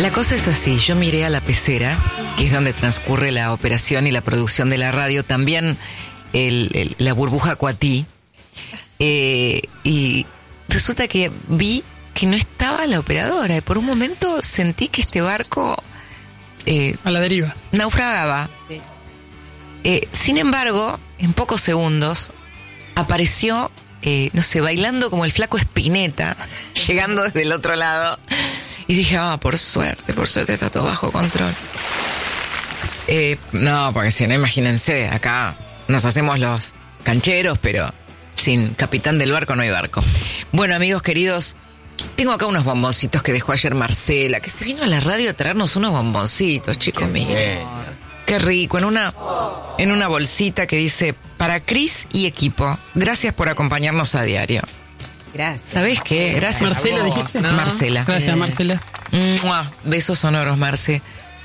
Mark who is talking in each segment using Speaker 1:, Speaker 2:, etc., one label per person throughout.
Speaker 1: La cosa es así, yo miré a la pecera, que es donde transcurre la operación y la producción de la radio, también la burbuja Cuatí, y resulta que vi que no estaba la operadora, y por un momento sentí que este barco
Speaker 2: a la deriva
Speaker 1: naufragaba.
Speaker 3: Sí.
Speaker 1: Sin embargo, en pocos segundos apareció, no sé, bailando como el flaco Spinetta, llegando desde el otro lado. Y dije, por suerte está todo bajo control. No, porque si no, imagínense, acá nos hacemos los cancheros, pero sin capitán del barco no hay barco. Bueno, amigos queridos, tengo acá unos bomboncitos que dejó ayer Marcela, que se vino a la radio a traernos unos bomboncitos, chicos, miren. Qué rico, en una bolsita que dice, para Cris y equipo, gracias por acompañarnos a diario.
Speaker 3: Gracias.
Speaker 1: ¿Sabés qué? Gracias.
Speaker 2: Marcela, dijiste.
Speaker 1: ¿No? Marcela.
Speaker 2: Gracias, Marcela.
Speaker 1: ¡Mua! Besos sonoros, Marce.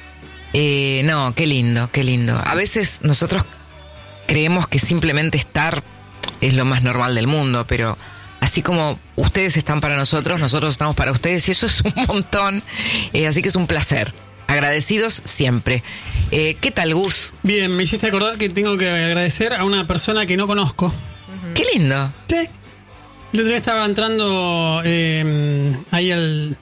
Speaker 1: No, qué lindo, qué lindo. A veces nosotros creemos que simplemente estar es lo más normal del mundo, pero así como ustedes están para nosotros estamos para ustedes, y eso es un montón. Así que es un placer. Agradecidos siempre. ¿Qué tal, Gus?
Speaker 2: Bien, me hiciste acordar que tengo que agradecer a una persona que no conozco.
Speaker 1: Qué lindo.
Speaker 2: Sí. El otro día estaba entrando ahí al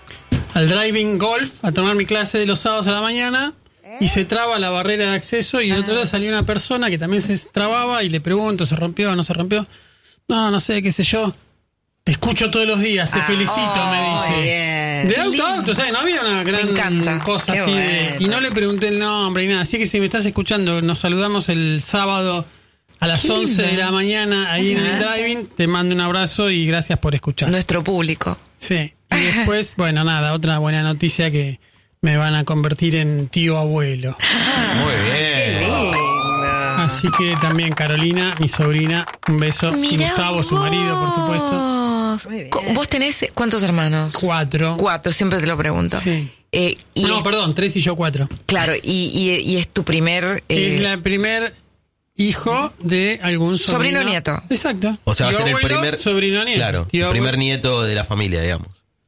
Speaker 2: driving golf a tomar mi clase de los sábados a la mañana y se traba la barrera de acceso y el otro día salió una persona que también se trababa y le pregunto, ¿se rompió o no se rompió? No sé, qué sé yo. Te escucho todos los días, te felicito, me dice.
Speaker 3: Bien.
Speaker 2: De auto a auto, ¿sabes? No había una gran cosa
Speaker 3: Qué
Speaker 2: así
Speaker 3: bueno.
Speaker 2: y no le pregunté el nombre ni nada. Así que si me estás escuchando, nos saludamos el sábado a las 11 de la mañana ahí en el driving. Te mando un abrazo y gracias por escuchar.
Speaker 1: Nuestro público.
Speaker 2: Sí. Y después, bueno, nada, otra buena noticia que me van a convertir en tío abuelo.
Speaker 4: Muy
Speaker 3: Qué
Speaker 4: bien.
Speaker 3: lindo.
Speaker 2: Así que también Carolina, mi sobrina, un beso. Y
Speaker 1: Mirá
Speaker 2: Gustavo, su marido, por supuesto.
Speaker 3: Muy bien.
Speaker 1: ¿Vos tenés cuántos hermanos?
Speaker 2: 4.
Speaker 1: 4, siempre te lo pregunto.
Speaker 2: Sí.
Speaker 1: Y
Speaker 2: No, perdón, 3 y yo 4.
Speaker 1: claro, y es tu primer...
Speaker 2: Es la primer hijo de algún sobrino.
Speaker 1: Sobrino nieto.
Speaker 2: Exacto.
Speaker 4: O sea, va a
Speaker 2: Tío
Speaker 4: ser el
Speaker 2: abuelo,
Speaker 4: primer.
Speaker 2: sobrino nieto.
Speaker 4: Claro,
Speaker 2: Tío
Speaker 4: el primer
Speaker 2: abuelo.
Speaker 4: nieto de la familia, digamos.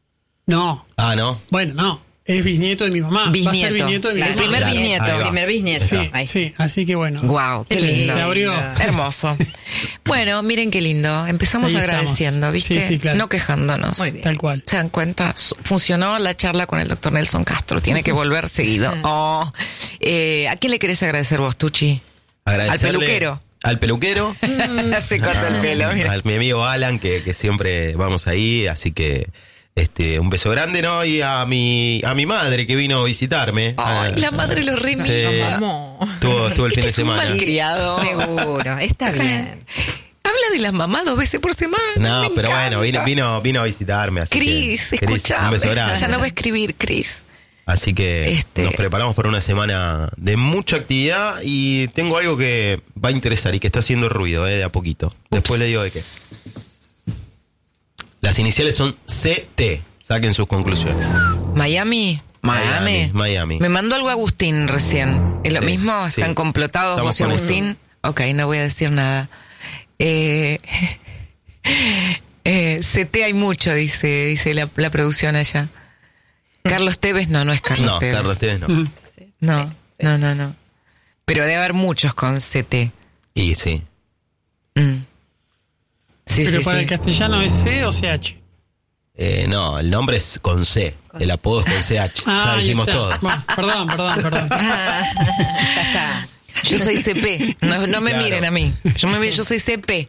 Speaker 2: No.
Speaker 4: Ah, ¿no?
Speaker 2: Bueno, no. Es bisnieto de mi mamá. Va a ser
Speaker 1: Bisnieto.
Speaker 2: bisnieto de mi
Speaker 1: El
Speaker 2: mamá.
Speaker 1: primer
Speaker 4: Claro,
Speaker 1: bisnieto.
Speaker 4: ahí va.
Speaker 3: Primer bisnieto.
Speaker 2: Sí,
Speaker 3: Ahí.
Speaker 2: sí. Así que bueno.
Speaker 1: Guau, qué
Speaker 3: Qué
Speaker 1: lindo.
Speaker 2: Se abrió.
Speaker 1: Hermoso. Bueno, miren qué lindo. Empezamos
Speaker 2: Ahí
Speaker 1: agradeciendo,
Speaker 2: estamos.
Speaker 1: ¿viste?
Speaker 2: Sí, claro.
Speaker 1: No quejándonos.
Speaker 3: Muy bien.
Speaker 2: Tal cual.
Speaker 1: ¿Se dan cuenta? Funcionó la charla con el doctor Nelson Castro. Tiene que volver seguido. ¿A quién le querés agradecer vos, Tucci?
Speaker 4: Agradecerle
Speaker 1: Al peluquero.
Speaker 4: Al peluquero.
Speaker 1: Se corta el pelo, mira.
Speaker 4: A mi amigo Alan, que siempre vamos ahí, así que un beso grande, ¿no? Y a mi madre que vino a visitarme.
Speaker 1: Ay, la madre lo remima.
Speaker 4: Sí. Estuvo el fin de
Speaker 1: Es un
Speaker 4: semana.
Speaker 1: malcriado.
Speaker 3: Seguro, está bien.
Speaker 1: Habla de la mamá 2 veces por semana.
Speaker 4: No,
Speaker 1: me
Speaker 4: pero
Speaker 1: encanta.
Speaker 4: bueno, vino a visitarme. Así
Speaker 1: Cris,
Speaker 4: que, Cris,
Speaker 1: escuchame.
Speaker 4: un beso grande.
Speaker 1: Ya no va a escribir, Cris.
Speaker 4: Así que nos preparamos para una semana de mucha actividad y tengo algo que va a interesar y que está haciendo ruido, de a poquito. Después le digo de qué. Las iniciales son CT. Saquen sus conclusiones.
Speaker 1: Miami. Me mandó algo Agustín recién. ¿Es lo
Speaker 4: Sí,
Speaker 1: mismo?
Speaker 4: sí.
Speaker 1: ¿Están complotados
Speaker 4: Estamos
Speaker 1: vos y
Speaker 4: con
Speaker 1: Agustín? Ok, no voy a decir nada. CT hay mucho, dice la producción allá. Carlos Tevez, no es Carlos Tevez.
Speaker 4: Carlos Tevez no.
Speaker 1: No. Pero debe haber muchos con CT.
Speaker 4: Y sí.
Speaker 1: Sí,
Speaker 2: Pero
Speaker 1: sí,
Speaker 2: para
Speaker 1: sí.
Speaker 2: el castellano es C o CH.
Speaker 4: No, el nombre es con C. El apodo es con CH. Ya
Speaker 2: ahí
Speaker 4: dijimos
Speaker 2: está.
Speaker 4: todo.
Speaker 2: Bueno, perdón.
Speaker 1: Yo soy CP, no me
Speaker 4: Claro.
Speaker 1: miren a mí. Yo soy CP.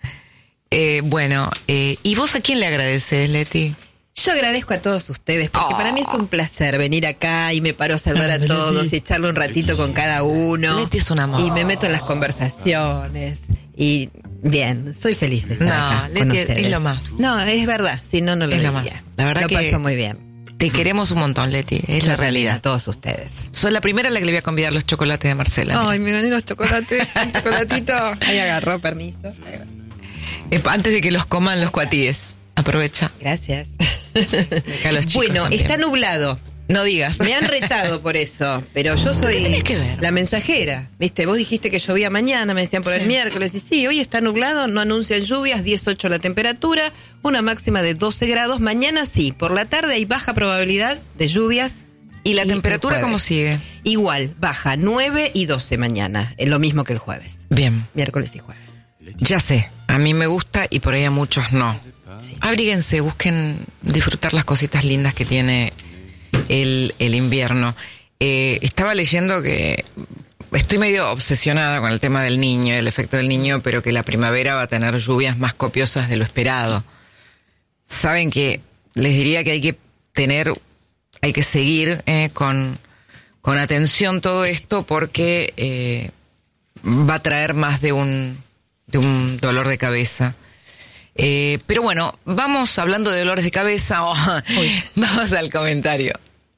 Speaker 1: ¿Y vos a quién le agradeces, Leti?
Speaker 3: Yo agradezco a todos ustedes, porque para mí es un placer venir acá y me paro a saludar a
Speaker 2: Leti.
Speaker 3: todos y echarle un ratito con cada uno.
Speaker 1: Leti es un amor.
Speaker 3: Y me meto en las conversaciones. Y bien, soy feliz de estar acá con
Speaker 1: Leti
Speaker 3: ustedes.
Speaker 1: es lo más.
Speaker 3: No, es verdad, si no, no lo
Speaker 1: Es lo
Speaker 3: diría.
Speaker 1: más. La verdad
Speaker 3: lo
Speaker 1: que
Speaker 3: paso muy bien.
Speaker 1: Te queremos un montón, Leti. Es la
Speaker 3: Yo también,
Speaker 1: realidad.
Speaker 3: a todos ustedes.
Speaker 1: Soy la primera a la que le voy a convidar los chocolates de Marcela. mira.
Speaker 3: Ay, me gané los chocolates, un chocolatito. Ahí agarró, permiso.
Speaker 1: Antes de que los coman los cuatíes. Aprovecha.
Speaker 3: Gracias.
Speaker 1: Acá los chicos
Speaker 3: Bueno,
Speaker 1: también.
Speaker 3: está nublado.
Speaker 1: No digas.
Speaker 3: Me han retado por eso, pero yo soy
Speaker 1: ¿Qué tenés que ver?
Speaker 3: la mensajera. ¿Viste? Vos dijiste que llovía mañana, me decían por el miércoles. Y sí, hoy está nublado, no anuncian lluvias, 18 la temperatura, una máxima de 12 grados. Mañana sí, por la tarde hay baja probabilidad de lluvias.
Speaker 1: ¿Y la temperatura cómo sigue?
Speaker 3: Igual, baja 9 y 12 mañana, es lo mismo que el jueves.
Speaker 1: Bien.
Speaker 3: Miércoles y jueves.
Speaker 1: Ya sé, a mí me gusta y por ahí a muchos no.
Speaker 3: Sí.
Speaker 1: Abríguense, busquen disfrutar las cositas lindas que tiene el invierno. Estaba leyendo que estoy medio obsesionada con el tema del niño, el efecto del niño, pero que la primavera va a tener lluvias más copiosas de lo esperado. Saben que les diría que hay que seguir con atención todo esto porque va a traer más de un dolor de cabeza. Pero bueno, vamos hablando de dolores de cabeza. Vamos al comentario.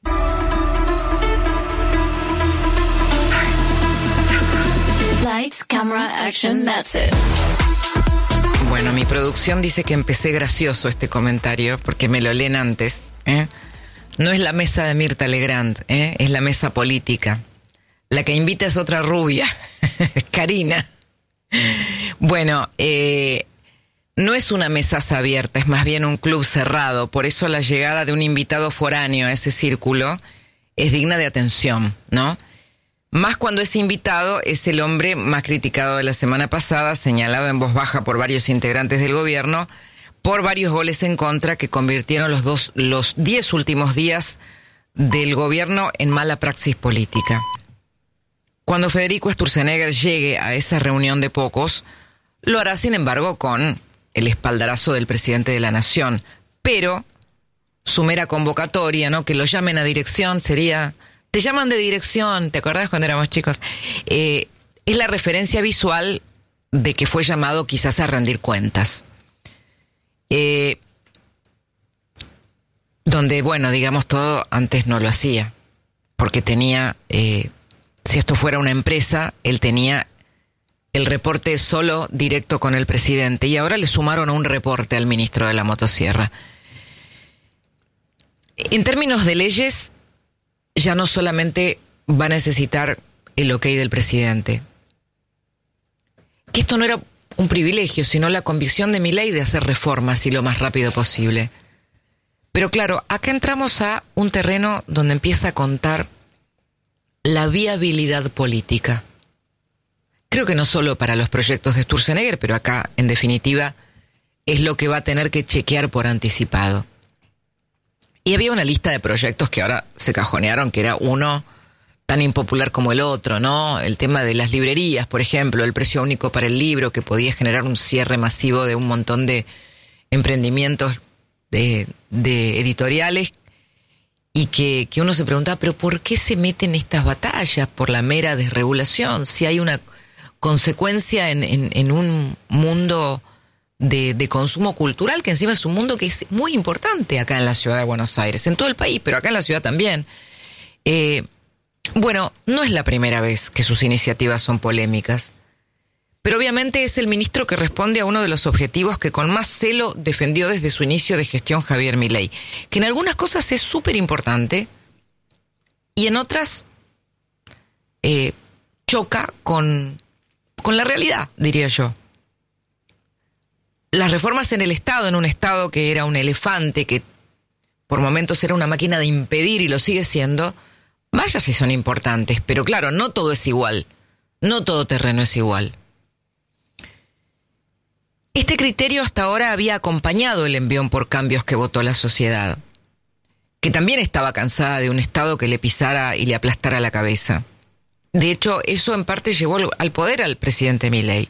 Speaker 5: Lights, camera, action, that's it.
Speaker 1: Bueno, mi producción dice que empecé gracioso este comentario porque me lo leen antes. No es la mesa de Mirta Legrand, es la mesa política. La que invita es otra rubia, Karina. Bueno, no es una mesaza abierta, es más bien un club cerrado. Por eso la llegada de un invitado foráneo a ese círculo es digna de atención, ¿no? Más cuando ese invitado es el hombre más criticado de la semana pasada, señalado en voz baja por varios integrantes del gobierno, por varios goles en contra que convirtieron los 10 últimos días del gobierno en mala praxis política. Cuando Federico Sturzenegger llegue a esa reunión de pocos, lo hará sin embargo con el espaldarazo del presidente de la Nación, pero su mera convocatoria, ¿no? Que lo llamen a dirección sería... Te llaman de dirección, ¿te acordás cuando éramos chicos? Es la referencia visual de que fue llamado quizás a rendir cuentas. Donde, bueno, digamos todo, antes no lo hacía, porque tenía, si esto fuera una empresa, él tenía el reporte solo directo con el presidente, y ahora le sumaron un reporte al ministro de la motosierra. En términos de leyes, ya no solamente va a necesitar el ok del presidente. Que esto no era un privilegio, sino la convicción de Milei de hacer reformas y lo más rápido posible. Pero claro, acá entramos a un terreno donde empieza a contar la viabilidad política. Creo que no solo para los proyectos de Sturzenegger, pero acá, en definitiva, es lo que va a tener que chequear por anticipado. Y había una lista de proyectos que ahora se cajonearon, que era uno tan impopular como el otro, ¿no? El tema de las librerías, por ejemplo, el precio único para el libro, que podía generar un cierre masivo de un montón de emprendimientos de editoriales, y que uno se preguntaba, ¿pero por qué se meten estas batallas por la mera desregulación? Si hay una consecuencia en un mundo de consumo cultural, que encima es un mundo que es muy importante acá en la ciudad de Buenos Aires, en todo el país, pero acá en la ciudad también. Bueno, no es la primera vez que sus iniciativas son polémicas, pero obviamente es el ministro que responde a uno de los objetivos que con más celo defendió desde su inicio de gestión Javier Milei, que en algunas cosas es súper importante y en otras choca con la realidad, diría yo. Las reformas en el Estado, en un Estado que era un elefante, que por momentos era una máquina de impedir y lo sigue siendo, vaya si son importantes, pero claro, no todo es igual, no todo terreno es igual. Este criterio hasta ahora había acompañado el envión por cambios que votó la sociedad, que también estaba cansada de un Estado que le pisara y le aplastara la cabeza. De hecho, eso en parte llevó al poder al presidente Milei.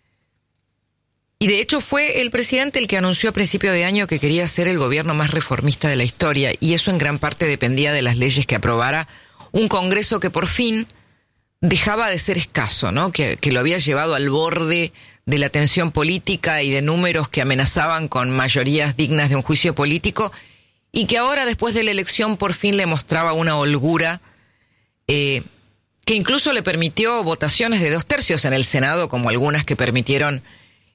Speaker 1: Y de hecho fue el presidente el que anunció a principio de año que quería ser el gobierno más reformista de la historia, y eso en gran parte dependía de las leyes que aprobara un Congreso que por fin dejaba de ser escaso, ¿no? Que lo había llevado al borde de la tensión política y de números que amenazaban con mayorías dignas de un juicio político, y que ahora, después de la elección, por fin le mostraba una holgura que incluso le permitió votaciones de 2/3 en el Senado, como algunas que permitieron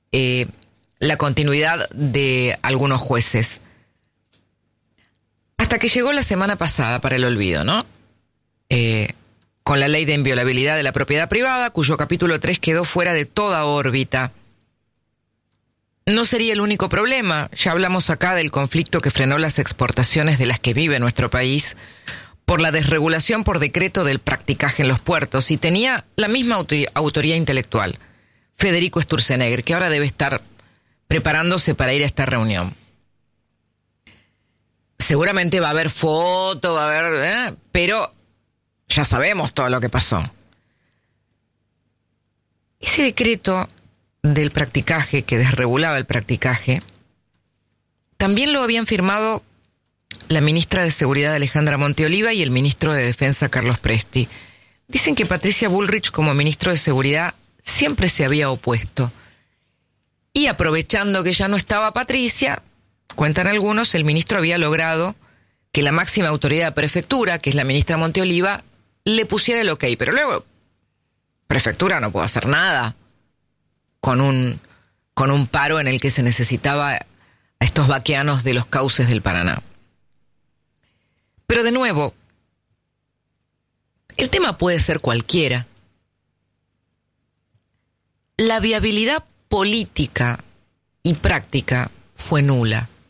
Speaker 1: la continuidad de algunos jueces. Hasta Hasta que llegó la semana pasada para el olvido, ¿no? Con la ley de inviolabilidad de la propiedad privada, cuyo capítulo 3 quedó fuera de toda órbita. No sería el único problema. Ya hablamos acá del conflicto que frenó las exportaciones de las que vive nuestro país por la desregulación por decreto del practicaje en los puertos, y tenía la misma autoría intelectual, Federico Sturzenegger, que ahora debe estar preparándose para ir a esta reunión. Seguramente va a haber foto, va a haber... pero ya sabemos todo lo que pasó. Ese decreto del practicaje, que desregulaba el practicaje, también lo habían firmado la ministra de Seguridad Alejandra Monteoliva y el ministro de Defensa Carlos Presti. Dicen que Patricia Bullrich, como ministro de Seguridad, siempre se había opuesto. Y aprovechando que ya no estaba Patricia, cuentan algunos, el ministro había logrado que la máxima autoridad de prefectura, que es la ministra Monteoliva, le pusiera el ok. Pero luego, prefectura no puede hacer nada con un paro en el que se necesitaba a estos vaqueanos de los cauces del Paraná. Pero de nuevo, el tema puede ser cualquiera. La viabilidad política y práctica fue nula.